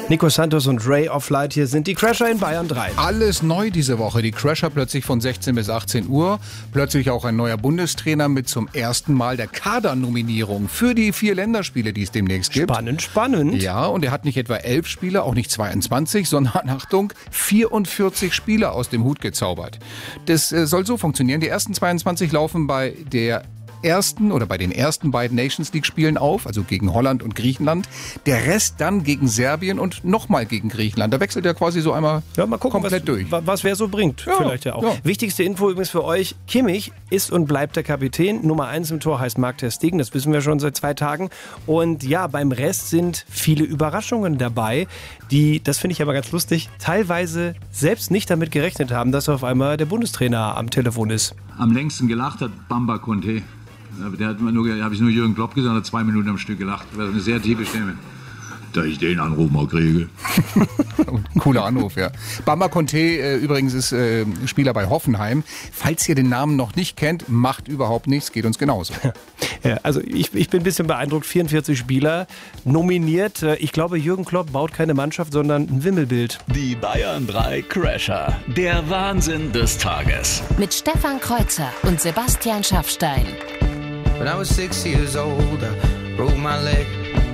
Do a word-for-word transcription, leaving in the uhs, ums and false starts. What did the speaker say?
Nico Santos und Ray of Light, hier sind die Crasher in Bayern drei. Alles neu diese Woche. Die Crasher plötzlich von sechzehn bis achtzehn Uhr. Plötzlich auch ein neuer Bundestrainer mit zum ersten Mal der Kadernominierung für die vier Länderspiele, die es demnächst gibt. Spannend, spannend. Ja, und er hat nicht etwa elf Spieler, auch nicht zweiundzwanzig, sondern, Achtung, vierundvierzig Spieler aus dem Hut gezaubert. Das äh, soll so funktionieren. Die ersten zweiundzwanzig laufen bei der ersten oder bei den ersten beiden Nations League Spielen auf, also gegen Holland und Griechenland. Der Rest dann gegen Serbien und nochmal gegen Griechenland. Da wechselt er quasi so einmal ja, mal gucken, komplett was, durch. Was wer so bringt, ja, vielleicht ja auch. Ja. Wichtigste Info übrigens für euch, Kimmich ist und bleibt der Kapitän. Nummer eins im Tor heißt Marc ter Stegen, das wissen wir schon seit zwei Tagen. Und ja, beim Rest sind viele Überraschungen dabei, die, das finde ich aber ganz lustig, teilweise selbst nicht damit gerechnet haben, dass auf einmal der Bundestrainer am Telefon ist. Am längsten gelacht hat Bamba Conte. Der hat nur, habe ich nur Jürgen Klopp gesagt, hat zwei Minuten am Stück gelacht. Das war eine sehr tiefe Stimme. Da ich den Anruf mal kriege. Cooler Anruf, ja. Bamba Conte äh, übrigens ist äh, Spieler bei Hoffenheim. Falls ihr den Namen noch nicht kennt, macht überhaupt nichts, geht uns genauso. Ja, also ich, ich bin ein bisschen beeindruckt, vierundvierzig Spieler nominiert. Ich glaube, Jürgen Klopp baut keine Mannschaft, sondern ein Wimmelbild. Die Bayern drei Crasher, der Wahnsinn des Tages. Mit Stefan Kreuzer und Sebastian Schaffstein. When I was six years old, I broke my leg.